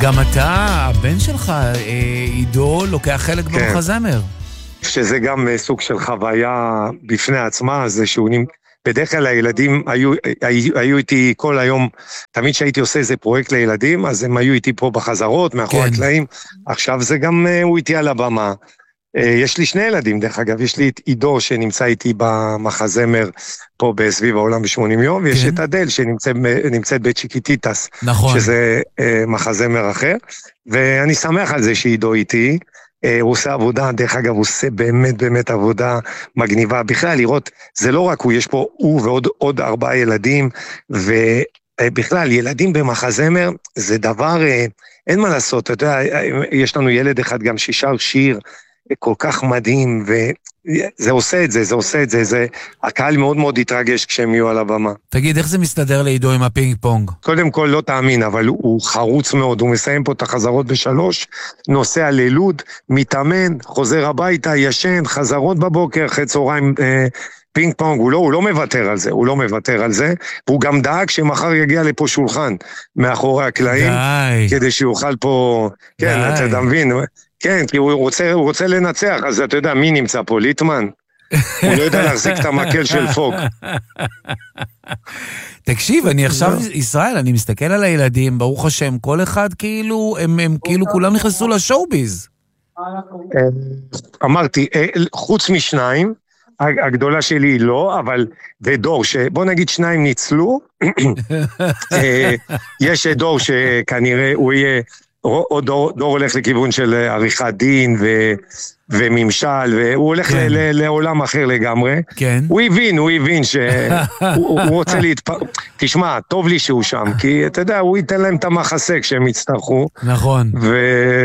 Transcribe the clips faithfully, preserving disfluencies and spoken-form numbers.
וגם אתה, הבן שלך, עידו, לוקח חלק במחזמר. שזה גם סוג של חוויה בפני עצמה, זה שהוא נמצא, בדרך כלל הילדים היו, היו איתי כל היום, תמיד שהייתי עושה איזה פרויקט לילדים, אז הם היו איתי פה בחזרות, מאחורי הקלעים, עכשיו זה גם, הוא איתי על הבמה. יש לי שני ילדים, דרך אגב, יש לי את עידו שנמצא איתי במחזמר פה בסביב העולם ב-שמונים יום, ויש כן. את אדל שנמצאת בצ'יקיטיטס, נכון. שזה מחזמר אחר, ואני שמח על זה שעידו איתי, הוא עושה עבודה, דרך אגב, הוא עושה באמת באמת עבודה מגניבה, בכלל לראות, זה לא רק הוא, יש פה הוא ועוד עוד ארבעה ילדים, ובכלל ילדים במחזמר, זה דבר, אין מה לעשות, אתה יודע, יש לנו ילד אחד גם ששר שיר, כל כך מדהים, וזה עושה את זה, זה עושה את זה, זה, הקהל מאוד מאוד יתרגש כשהם יהיו על הבמה. תגיד, איך זה מסתדר לעידו עם הפינג פונג? קודם כל לא תאמין, אבל הוא, הוא חרוץ מאוד, הוא מסיים פה את החזרות בשלוש, נוסע ללוד, מתאמן, חוזר הביתה, ישן, חזרות בבוקר, אחרי צהריים אה, פינג פונג, הוא לא, הוא לא מוותר על זה, הוא לא מוותר על זה, והוא גם דאג שמחר יגיע לפה שולחן, מאחורי הקלעים, די. כדי שיוכל פה, כן, די. אתה מבין, כן, כי הוא רוצה, הוא רוצה לנצח, אז אתה יודע, מי נמצא פה? ליטמן? הוא לא יודע להחזיק את המקל של פוק. תקשיב, אני עכשיו, ישראל, אני מסתכל על הילדים, ברוך השם, כל אחד כאילו, הם, הם כאילו כולם נכנסו לשואוביז. אמרתי, חוץ משניים, הגדולה שלי היא לא, אבל ודור, בוא נגיד שניים ניצלו, יש דור שכנראה הוא יהיה, או דור, דור הולך לכיוון של עריכת דין ו, וממשל, והוא הולך כן. ל, ל, לעולם אחר לגמרי. כן. הוא הבין, הוא הבין שהוא הוא רוצה להתפר... תשמע, טוב לי שהוא שם, כי אתה יודע, הוא ייתן להם את המחסה כשהם יצטרכו. נכון. ו...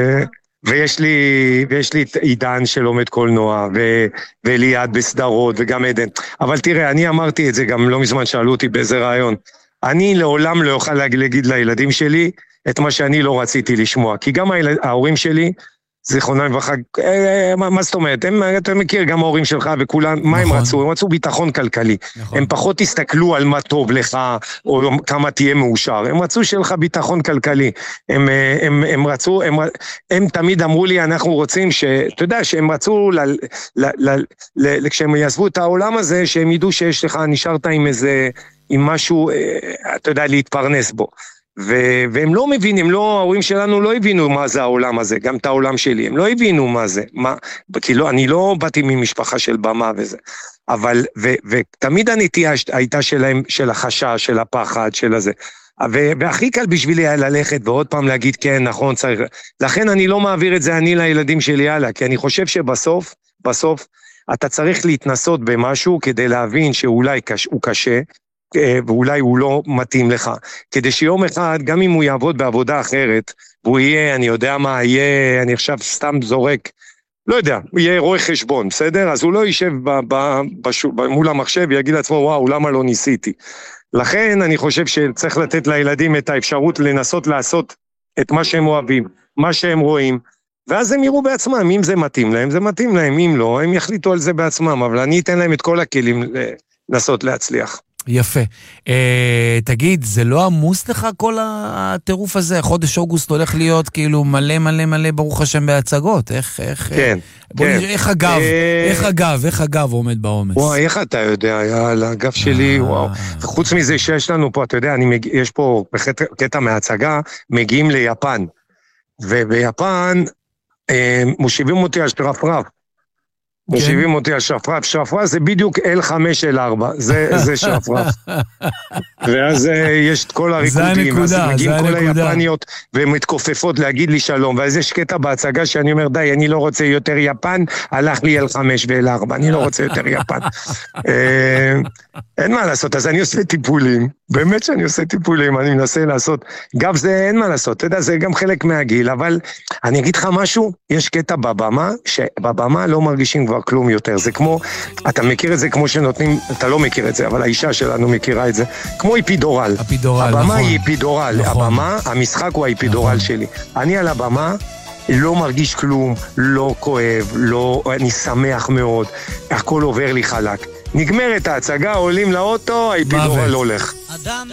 ויש לי, ויש לי עידן שלומד קולנוע, ו... וליד בסדרות, וגם עדן. אבל תראה, אני אמרתי את זה גם לא מזמן שאלו אותי באיזה רעיון. אני לעולם לא אוכל להגיד לילדים שלי, את מה שאני לא רציתי לשמוע, כי גם הילד, ההורים שלי, זיכרונם לברכה, מה, מה זאת אומרת, הם, אתה מכיר גם ההורים שלך וכולם, נכון. מה הם רצו? הם רצו ביטחון כלכלי, נכון. הם פחות הסתכלו על מה טוב לך, או כמה תהיה מאושר, הם רצו שלך ביטחון כלכלי, הם, הם, הם רצו, הם, הם תמיד אמרו לי, אנחנו רוצים, שאתה יודע, שהם רצו, ל, ל, ל, ל, כשהם יעזבו את העולם הזה, שהם ידעו שיש לך, נשארת עם איזה, עם משהו, אתה יודע, להתפרנס בו. ו- והם לא מבינים, לא, ההורים שלנו לא הבינו מה זה העולם הזה, גם את העולם שלי, הם לא הבינו מה זה, מה, כי לא, אני לא באתי ממשפחה של במה וזה, אבל, ו- ותמיד הנטייה הייתה שלהם, של החשש, של הפחד, של הזה, ו- והכי קל בשבילי היה ללכת, ועוד פעם להגיד, כן, נכון, צריך, לכן אני לא מעביר את זה אני לילדים שלי הלאה, כי אני חושב שבסוף, בסוף, אתה צריך להתנסות במשהו, כדי להבין שאולי קש, הוא קשה, ואולי הוא לא מתאים לך, כדי שיום אחד, גם אם הוא יעבוד בעבודה אחרת, והוא יהיה, אני יודע מה, יהיה, אני עכשיו סתם זורק, לא יודע, הוא יהיה רואה חשבון, בסדר? אז הוא לא יישב ב, ב, בשו, מול המחשב ויגיד לעצמו, וואו, למה לא ניסיתי? לכן אני חושב שצריך לתת לילדים את האפשרות לנסות לעשות את מה שהם אוהבים, מה שהם רואים, ואז הם יראו בעצמם, אם זה מתאים להם, זה מתאים להם, אם לא, הם יחליטו על זה בעצמם, אבל אני אתן להם את כל הכלים לנסות להצליח. יפה. אה, תגיד, זה לא עמוס לך כל הטירוף הזה? חודש אוגוסט הולך להיות כאילו מלא מלא מלא ברוך השם בהצגות. איך, איך, כן, בוא כן. נראה, איך הגב, אה... איך הגב, איך הגב עומד בעומס? וואי, איך אתה יודע, יאללה, הגב שלי, אה... וואו. וחוץ מזה שיש לנו פה, אתה יודע, אני מג... יש פה קטע מההצגה, מגיעים ליפן. וביפן, אה, מושיבים אותי על שרפרף. מושיבים אותי על שרפרף, שרפרף זה בדיוק אל חמש אל ארבע, זה שרפרף. ואז יש את כל הריקודים, ואז מגיעים כל היפניות, והן מתכופפות להגיד לי שלום, ואז יש קטע בהצגה שאני אומר, די, אני לא רוצה יותר יפן, הלך לי אל חמש ואל ארבע, אני לא רוצה יותר יפן. אין מה לעשות, אז אני עושה טיפולים, באמת שאני עושה טיפולים, אני מנסה לעשות, גם זה אין מה לעשות, אתה יודע, זה גם חלק מהגיל, אבל אני אגיד לך משהו, יש קטע בבמה, שבבמה לא מרגישים כבר כלום יותר, זה כמו, אתה מכיר את זה כמו שנותנים, אתה לא מכיר את זה, אבל האישה שלנו מכירה את זה, כמו איפידורל. אפידורל, הבמה נכון. היא איפידורל, נכון. הבמה, המשחק הוא האיפידורל נכון. שלי. אני על הבמה, לא מרגיש כלום, לא כואב, לא, אני שמח מאוד, הכל עובר לי חלק. נגמרת ההצגה, עולים לאוטו, האיפידורל הולך.